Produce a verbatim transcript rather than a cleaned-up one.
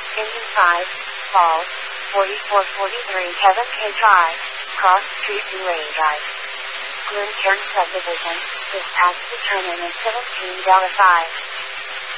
Engine five, Falls, forty-four forty-three Kevin K. Drive, Cross Street Relay Drive. Glencairn Subdivision, is asked to turn in at seventeen Delta five.